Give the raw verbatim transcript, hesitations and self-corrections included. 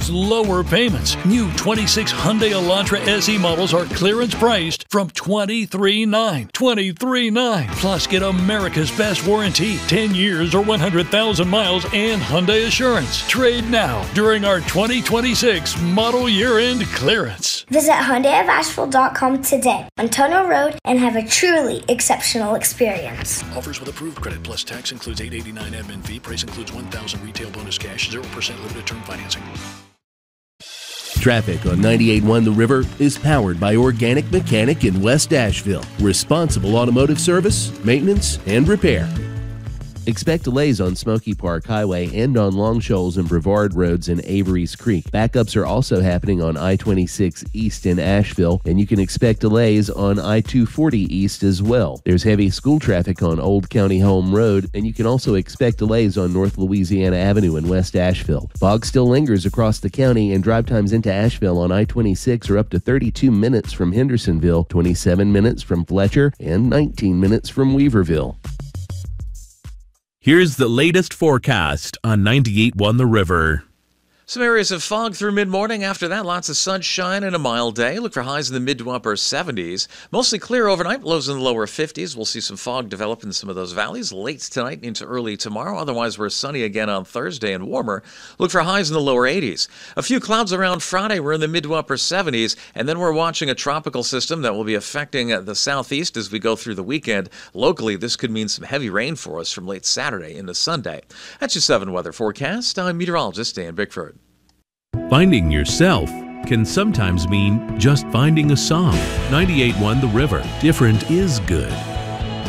lower payments. New twenty-six Hyundai Elantra S E models are clearance priced from twenty-three thousand nine hundred twenty-three thousand nine hundred Plus, get America's best warranty, ten years or one hundred thousand miles, and Hyundai Assurance. Trade now during our twenty twenty-six model year-end clearance. Visit Hyundai of Asheville dot com today on Tunnel Road and have a truly exceptional experience. Offers with approved credit plus tax includes eight eighty-nine admin fee. Price includes one thousand retail bonus cash, zero percent limited term financing. Traffic on ninety-eight point one The River is powered by Organic Mechanic in West Asheville. Responsible automotive service, maintenance, and repair. Expect delays on Smoky Park Highway and on Long Shoals and Brevard Roads in Avery's Creek. Backups are also happening on I twenty-six East in Asheville, and you can expect delays on I two forty East as well. There's heavy school traffic on Old County Home Road, and you can also expect delays on North Louisiana Avenue in West Asheville. Fog still lingers across the county, and drive times into Asheville on I twenty-six are up to thirty-two minutes from Hendersonville, twenty-seven minutes from Fletcher, and nineteen minutes from Weaverville. Here's the latest forecast on ninety-eight point one The River. Some areas of fog through mid-morning. After that, lots of sunshine and a mild day. Look for highs in the mid to upper seventies. Mostly clear overnight, lows in the lower fifties. We'll see some fog develop in some of those valleys late tonight into early tomorrow. Otherwise, we're sunny again on Thursday and warmer. Look for highs in the lower eighties. A few clouds around Friday. We're in the mid to upper seventies. And then we're watching a tropical system that will be affecting the southeast as we go through the weekend. Locally, this could mean some heavy rain for us from late Saturday into Sunday. That's your seven weather forecast. I'm meteorologist Dan Bickford. Finding yourself can sometimes mean just finding a song. ninety-eight point one The River. Different is good.